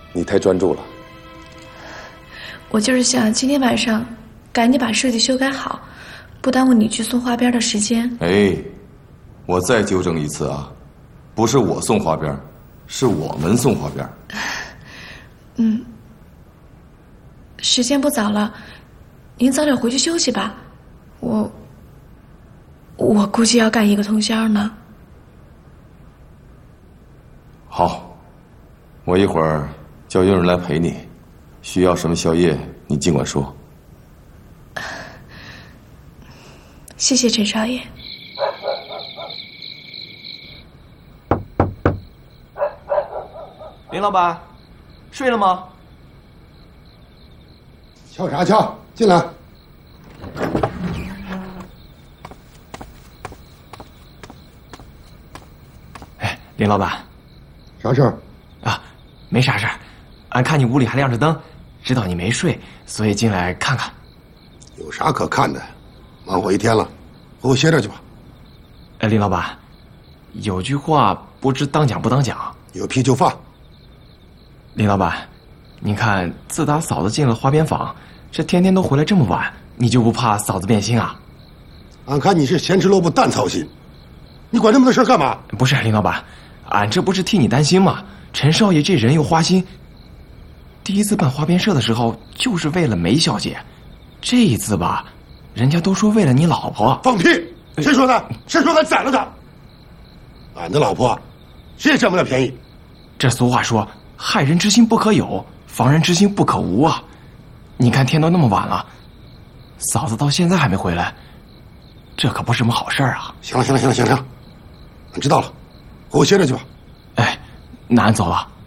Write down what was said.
你太专注了。 我就是想今天晚上赶紧把设计修改好，不耽误你去送花边的时间。 哎，我再纠正一次啊，不是我送花边，是我们送花边。 时间不早了，您早点回去休息吧。我估计要干1个通宵呢。 好，我一会儿叫佣人来陪你，需要什么宵夜你尽管说。 谢谢陈少爷。 林老板，睡了吗？ 敲啥敲？进来。 哎，林老板， 啥事儿？ 啊，没啥事儿。俺看你屋里还亮着灯，知道你没睡，所以进来看看。 有啥可看的？忙活一天了，回屋歇着去吧。 哎，林老板，有句话不知当讲不当讲。 有屁就放。 林老板，您看，自打嫂子进了花边坊，这天天都回来这么晚，你就不怕嫂子变心啊？ 俺看你是咸吃萝卜淡操心，你管这么多事干嘛？ 不是，林老板，俺这不是替你担心吗？陈少爷这人又花心，第一次办花边社的时候就是为了梅小姐，这一次吧，人家都说为了你老婆。 放屁！谁说的？谁说俺宰了他？俺的老婆，谁也占不了便宜。 这俗话说，害人之心不可有，防人之心不可无啊！你看天都那么晚了，嫂子到现在还没回来，这可不是什么好事啊！ 行了，俺知道了，回屋歇着去吧。 哎，那俺走了。